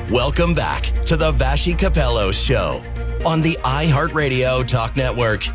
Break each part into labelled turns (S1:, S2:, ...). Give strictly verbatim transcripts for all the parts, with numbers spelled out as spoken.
S1: Welcome back to the Vassy Capello Show on the iHeartRadio Talk Network.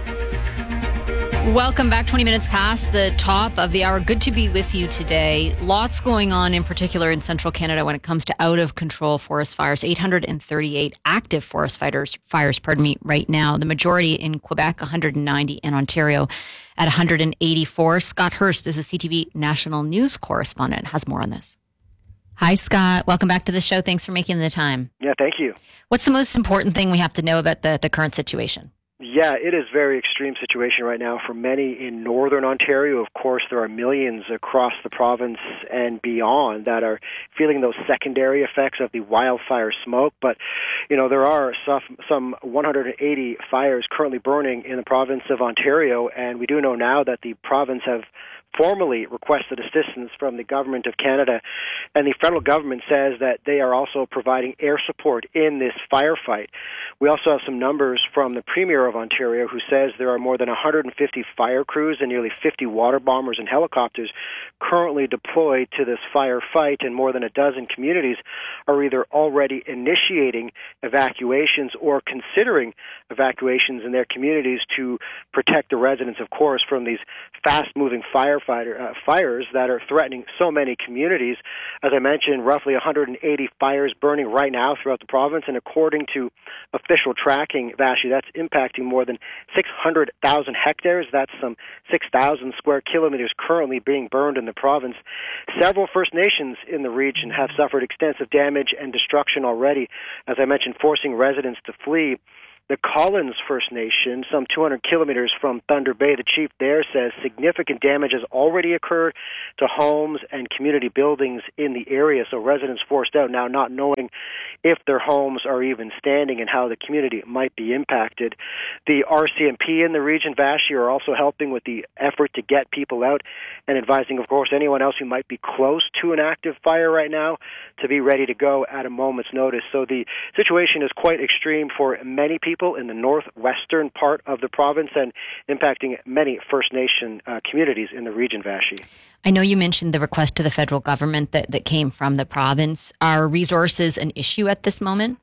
S2: Welcome back. twenty minutes past the top of the hour. Good to be with you today. Lots going on, in particular in central Canada, when it comes to out-of-control forest fires. eight hundred thirty-eight active forest fires, fires, pardon me, right now. The majority in Quebec, one hundred ninety, and Ontario at one hundred eighty-four. Scott Hurst is a C T V national news correspondent. Has more on this. Hi, Scott. Welcome back to the show. Thanks for making the time.
S3: Yeah, thank you.
S2: What's the most important thing we have to know about the, the current situation?
S3: Yeah, it is a very extreme situation right now for many in northern Ontario. Of course, there are millions across the province and beyond that are feeling those secondary effects of the wildfire smoke. But, you know, there are some, some one hundred eighty fires currently burning in the province of Ontario, and we do know now that the province have formally requested assistance from the Government of Canada, and the federal government says that they are also providing air support in this firefight. We also have some numbers from the Premier of Ontario, who says there are more than one hundred fifty fire crews and nearly fifty water bombers and helicopters currently deployed to this firefight, and more than a dozen communities are either already initiating evacuations or considering evacuations in their communities to protect the residents, of course, from these fast-moving firefighter uh, fires that are threatening so many communities. As I mentioned, roughly one hundred eighty fires burning right now throughout the province, and according to official tracking, Vassy, that's impacting more than six hundred thousand hectares. That's some six thousand square kilometers currently being burned in the province. Several First Nations in the region have suffered extensive damage and destruction already, as I mentioned, forcing residents to flee. The Collins First Nation, some two hundred kilometers from Thunder Bay, the chief there says significant damage has already occurred to homes and community buildings in the area, so residents forced out now, not knowing if their homes are even standing and how the community might be impacted. The R C M P in the region, Vassy, are also helping with the effort to get people out and advising, of course, anyone else who might be close to an active fire right now to be ready to go at a moment's notice. So the situation is quite extreme for many people in the northwestern part of the province and impacting many First Nation uh, communities in the region, Vassy.
S2: I know you mentioned the request to the federal government that, that came from the province. Are resources an issue at this moment?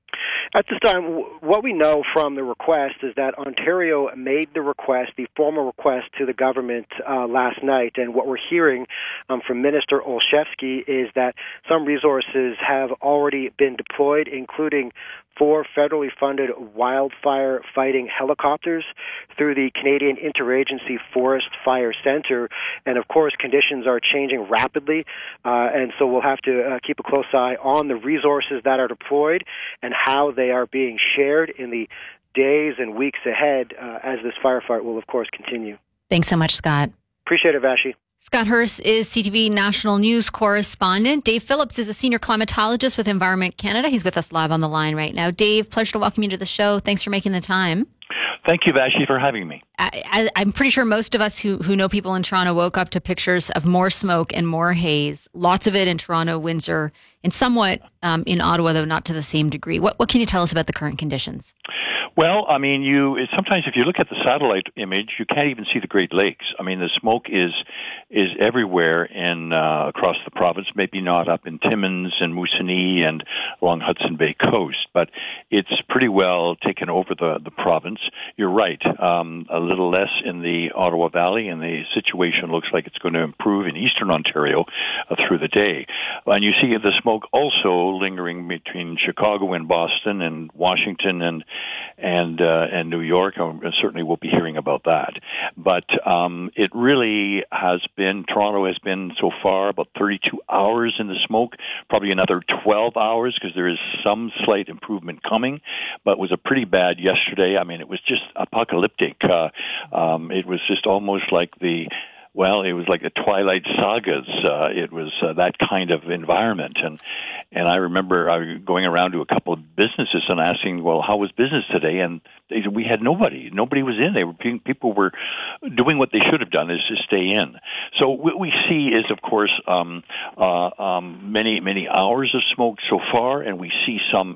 S3: At this time, what we know from the request is that Ontario made the request, the formal request to the government uh, last night, and what we're hearing um, from Minister Olszewski is that some resources have already been deployed, including four federally funded wildfire fighting helicopters through the Canadian Interagency Forest Fire Center. And of course, conditions are changing rapidly, uh, and so we'll have to uh, keep a close eye on the resources that are deployed and how they are being shared in the days and weeks ahead uh, as this firefight will, of course, continue.
S2: Thanks so much, Scott.
S3: Appreciate it, Vassy.
S2: Scott Hurst is C T V national news correspondent. Dave Phillips is a senior climatologist with Environment Canada. He's with us live on the line right now. Dave, pleasure to welcome you to the show. Thanks for making the time.
S4: Thank you, Vassy, for having me.
S2: I, I, I'm pretty sure most of us who, who know people in Toronto woke up to pictures of more smoke and more haze, lots of it in Toronto, Windsor, and somewhat um, in Ottawa, though not to the same degree. What, what can you tell us about the current conditions?
S4: Well, I mean, you sometimes if you look at the satellite image, you can't even see the Great Lakes. I mean, the smoke is is everywhere in uh, across the province. Maybe not up in Timmins and Moosonee and along Hudson Bay coast, but it's pretty well taken over the the province. You're right, um, a little less in the Ottawa Valley, and the situation looks like it's going to improve in eastern Ontario uh, through the day. And you see the smoke also lingering between Chicago and Boston and Washington and and uh, and New York. And certainly we'll be hearing about that. But um, it really has been, Toronto has been so far about thirty-two hours in the smoke, probably another twelve hours because there is some slight improvement coming, but it was a pretty bad yesterday. I mean, it was just apocalyptic. Uh, um, it was just almost like the Well, it was like the Twilight Sagas. Uh, it was uh, that kind of environment. And and I remember I going around to a couple of businesses and asking, well, how was business today? And they said, we had nobody. Nobody was in. They were People were doing what they should have done, is to stay in. So what we see is, of course, um, uh, um, many, many hours of smoke so far, and we see some improvement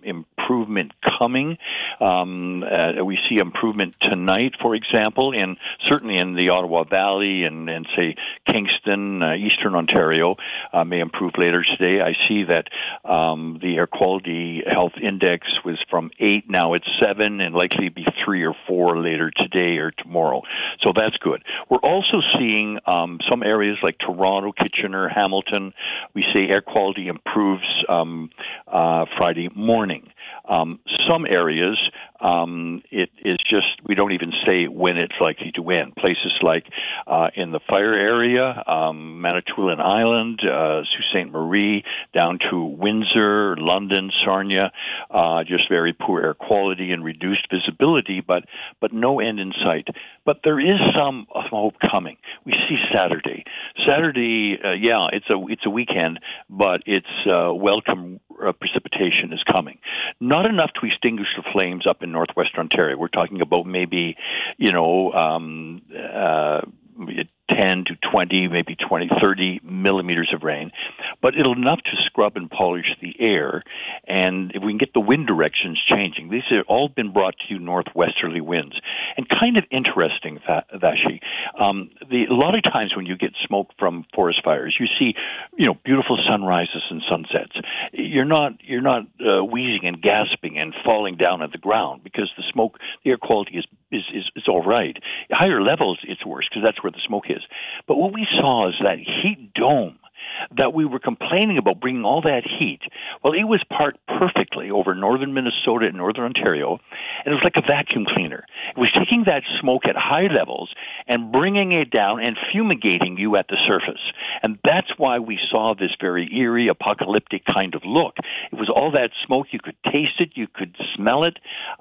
S4: improvement coming. Um, uh, we see improvement tonight, for example, and certainly in the Ottawa Valley and, and say, Kingston, uh, Eastern Ontario uh, may improve later today. I see that um, the air quality health index was from eight, now it's seven, and likely be three or four later today or tomorrow. So that's good. We're also seeing um, some areas like Toronto, Kitchener, Hamilton. We say air quality improves um, uh, Friday morning. Um, some areas, um, it is just, we don't even say when it's likely to end. Places like uh, in the fire area, um, Manitoulin Island, uh, Sault Ste. Marie, down to Windsor, London, Sarnia, uh, just very poor air quality and reduced visibility, but, but no end in sight. But there is some hope coming. We see Saturday. Saturday, uh, yeah, it's a it's a weekend, but it's uh, welcome uh, precipitation is coming. Not enough to extinguish the flames up in northwestern Ontario. We're talking about maybe, you know, um, uh, ten to twenty, maybe twenty, thirty millimeters of rain, but it'll enough to scrub and polish the air. And if we can get the wind directions changing, these have all been brought to you northwesterly winds. And kind of interesting, Vashi, um, the, a lot of times when you get smoke from forest fires, you see, you know, beautiful sunrises and sunsets. You're not, you're not uh, wheezing and gasping and falling down at the ground because the smoke, the air quality is is is, is all right. Higher levels, it's worse because that's where the smoke is. But what we saw is that heat dome that we were complaining about bringing all that heat. Well, it was parked perfectly over northern Minnesota and northern Ontario, and it was like a vacuum cleaner. It was taking that smoke at high levels and bringing it down and fumigating you at the surface. And that's why we saw this very eerie, apocalyptic kind of look. It was all that smoke. You could taste it, you could smell it,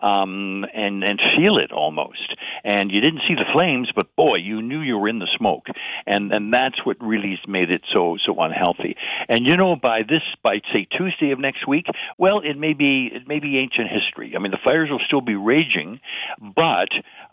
S4: um, and, and feel it almost. And you didn't see the flames, but boy, you knew you were in the smoke. And, and that's what really made it so, so unhealthy. And you know, by this, by say Tuesday of next week, well, it may be it may be ancient history. I mean, the fires will still be raging, but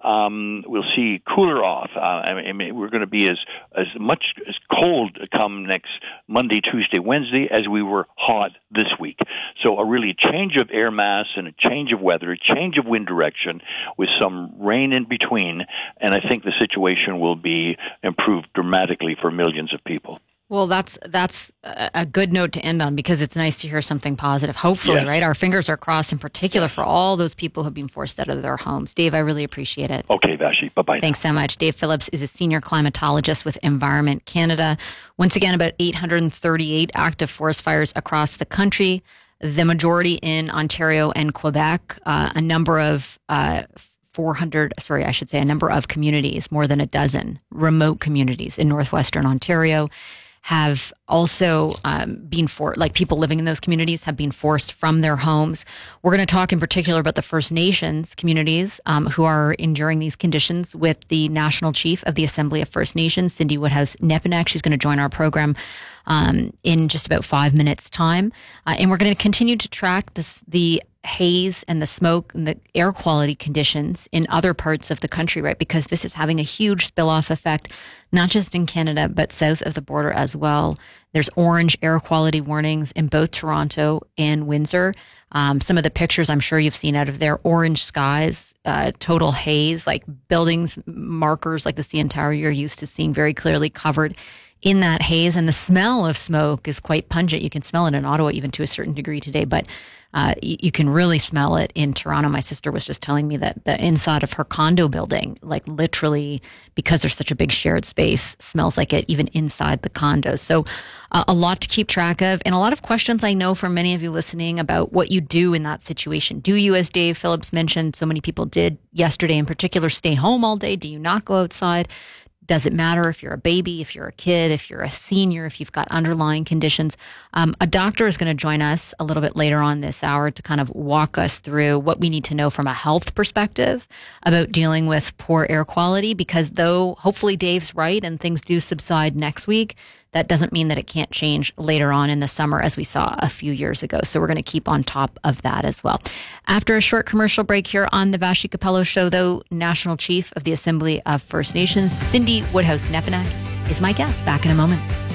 S4: um, we'll see cooler off. Uh, I mean, we're going to be as as much as cold come next Monday, Tuesday, Wednesday as we were hot this week. So a really change of air mass and a change of weather, a change of wind direction with some rain in between, and I think the situation will be improved dramatically for millions of people.
S2: Well, that's that's a good note to end on because it's nice to hear something positive. Hopefully, yes. Right? Our fingers are crossed in particular for all those people who have been forced out of their homes. Dave, I really appreciate it.
S4: Okay, Vashi. Bye-bye.
S2: Thanks so much. Dave Phillips is a senior climatologist with Environment Canada. Once again, about eight hundred thirty-eight active forest fires across the country, the majority in Ontario and Quebec, uh, a number of uh, four hundred, sorry, I should say a number of communities, more than a dozen remote communities in northwestern Ontario have also um, been for like people living in those communities have been forced from their homes. We're going to talk in particular about the First Nations communities um, who are enduring these conditions with the National Chief of the Assembly of First Nations, Cindy Woodhouse-Nepinak. She's going to join our program um, in just about five minutes' time. Uh, and we're going to continue to track this, the haze and the smoke and the air quality conditions in other parts of the country, right? Because this is having a huge spill-off effect, not just in Canada, but south of the border as well. There's orange air quality warnings in both Toronto and Windsor. Um, some of the pictures I'm sure you've seen out of there, orange skies, uh, total haze, like buildings, markers like the C N Tower you're used to seeing very clearly covered in that haze. And the smell of smoke is quite pungent. You can smell it in Ottawa even to a certain degree today, but Uh, you, you can really smell it in Toronto. My sister was just telling me that the inside of her condo building, like literally, because there's such a big shared space, smells like it even inside the condos. So uh, a lot to keep track of, and a lot of questions I know from many of you listening about what you do in that situation. Do you, as Dave Phillips mentioned, so many people did yesterday in particular, stay home all day? Do you not go outside? Does it matter if you're a baby, if you're a kid, if you're a senior, if you've got underlying conditions? Um, a doctor is going to join us a little bit later on this hour to kind of walk us through what we need to know from a health perspective about dealing with poor air quality, because though hopefully Dave's right and things do subside next week, that doesn't mean that it can't change later on in the summer as we saw a few years ago. So we're going to keep on top of that as well. After a short commercial break here on the Vashi Capello Show, though, National Chief of the Assembly of First Nations, Cindy Woodhouse-Nepinak, is my guest. Back in a moment.